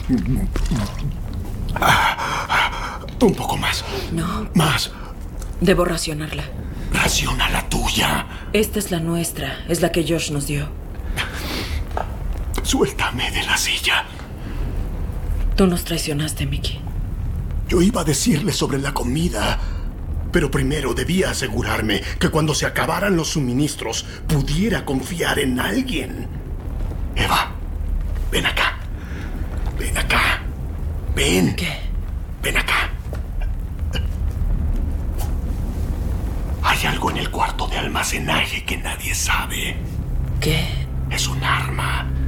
Un poco más. No. Más. Debo racionarla. Raciona la tuya. Esta es la nuestra. Es la que Josh nos dio. Suéltame de la silla. Tú nos traicionaste, Mickey. Yo iba a decirle sobre la comida, pero primero debía asegurarme que cuando se acabaran los suministros pudiera confiar en alguien. Eva, ven acá. Ven acá. Ven. ¿Qué? Ven acá. Hay algo en el cuarto de almacenaje que nadie sabe. ¿Qué? Es un arma.